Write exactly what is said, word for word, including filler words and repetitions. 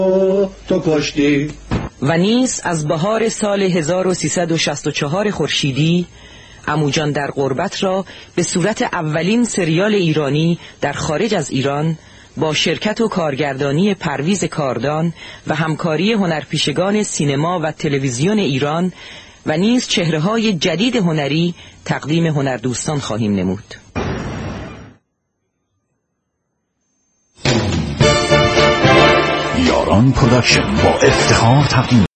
تو کشتی. و نیز از بهار سال هزار و سیصد و شصت و چهار خورشیدی عموجان در غربت را به صورت اولین سریال ایرانی در خارج از ایران با شرکت و کارگردانی پرویز کاردان و همکاری هنرپیشگان سینما و تلویزیون ایران و نیز چهره‌های جدید هنری تقدیم هنردوستان خواهیم نمود. یاران پروداکشن با افتخار تقدیم